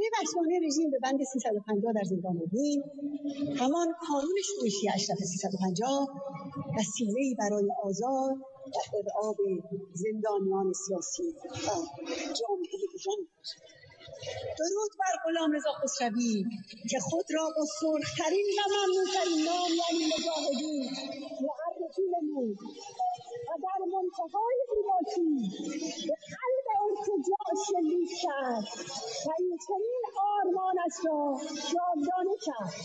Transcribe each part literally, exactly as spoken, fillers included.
وحشیانه رژیم به بند سیصد و پنجاه در زندان اوین، همان کانون شورشی اشرف سیصد و پنجاه وسیله‌ای برای آزاد و ارعاب زندانیان سیاسی و جامعه ایران بود. درود بر غلامرضا خسروی که خود را با سرخ‌ترین و ممنون‌ترین نام یعنی مجاهدین معرفی نمود و در منتهای بی‌باکی به قلب ارتجاع شلیک کرد و این چنین آرمانش را جاودانه کرد.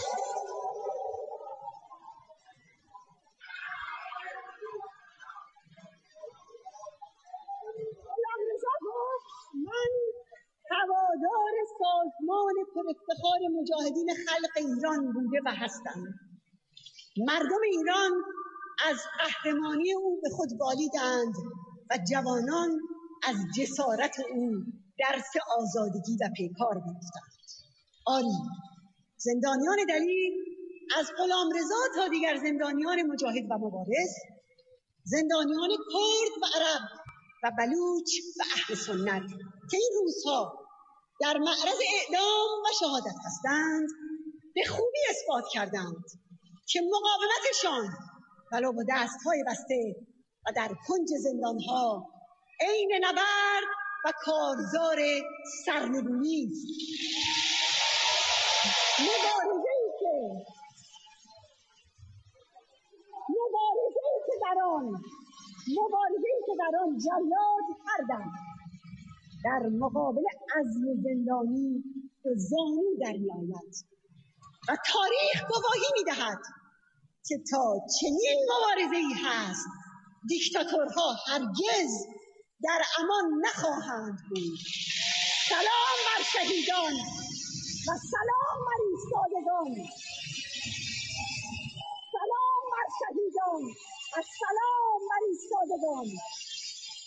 غلامرضا گفت من هوادار سازمان پر افتخار مجاهدین خلق ایران بوده و هستم. مردم ایران از قهرمانی او به خود بالیدند و جوانان از جسارت او درس آزادگی و پیکار گرفتند. آری، زندانیان دلیر از غلامرضا تا دیگر زندانیان مجاهد و مبارز، زندانیان کرد و عرب و بلوچ و اهل سنت که این روزها در معرض اعدام و شهادت هستند، به خوبی اثبات کردند که مقاومتشان ولو با دستهای بسته و در کنج زندانها عین نبرد و کارزار سرنگونی است. مبارزه‌ای که مبارزه‌ای که در آن مبارزه‌ای که در آن جلاد کردند در مقابل عزم زندانی به زانو در می‌آید و تاریخ گواهی می‌دهد که تا چنین مبارزه‌ای هست دیکتاتورها هرگز در امان نخواهند بود. سلام بر شهیدان و سلام بر ایستادگان. سلام بر شهیدان و سلام بر ایستادگان.